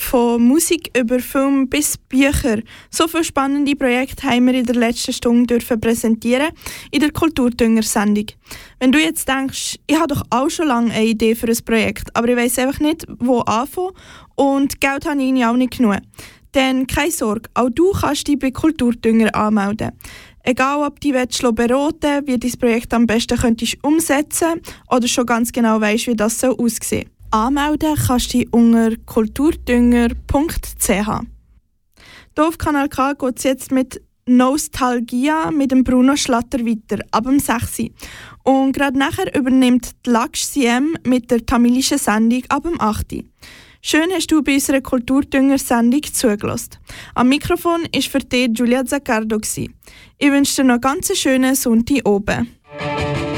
Von Musik über Film bis Bücher. So viele spannende Projekte haben wir in der letzten Stunde präsentieren in der Kulturdünger-Sendung. Wenn du jetzt denkst, ich habe doch auch schon lange eine Idee für ein Projekt, aber ich weiss einfach nicht, wo anfangen und Geld habe ich auch nicht genug. Dann keine Sorge, auch du kannst dich bei Kulturdünger anmelden. Egal, ob du dich beraten willst, wie dein Projekt am besten könntest umsetzen oder schon ganz genau weisst, wie das aussehen soll. Anmelden kannst du dich unter kulturdünger.ch. Hier auf Kanal K geht es jetzt mit Nostalgia mit dem Bruno Schlatter weiter, ab dem 6. Und gerade nachher übernimmt die Laksh CM mit der tamilischen Sendung ab dem 8. Schön hast du bei unserer Kulturdünger-Sendung zugelassen. Am Mikrofon war für dich Giulia Zaccardo. Ich wünsche dir noch ganz einen schönen Sonntag oben.